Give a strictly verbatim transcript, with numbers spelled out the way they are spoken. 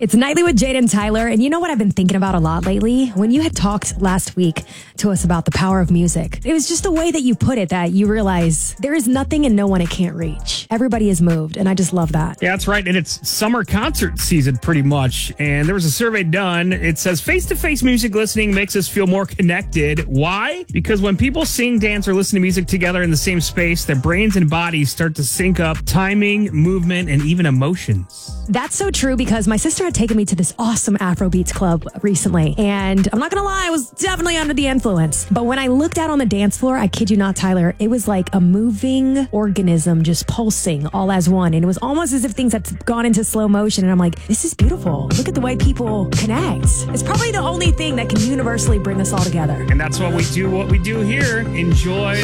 It's Nightly with Jade and Tyler. And you know what I've been thinking about a lot lately? When you had talked last week to us about the power of music, it was just the way that you put it that you realize there is nothing and no one it can't reach. Everybody is moved, and I just love that. Yeah, that's right. And it's summer concert season pretty much. And there was a survey done. It says face-to-face music listening makes us feel more connected. Why? Because when people sing, dance, or listen to music together in the same space, their brains and bodies start to sync up timing, movement, and even emotions. That's so true because my sister had taken me to this awesome Afrobeats club recently. And I'm not going to lie, I was definitely under the influence. But when I looked out on the dance floor, I kid you not, Tyler, it was like a moving organism just pulsing all as one. And it was almost as if things had gone into slow motion. And I'm like, this is beautiful. Look at the way people connect. It's probably the only thing that can universally bring us all together. And that's what we do, what we do here. Enjoy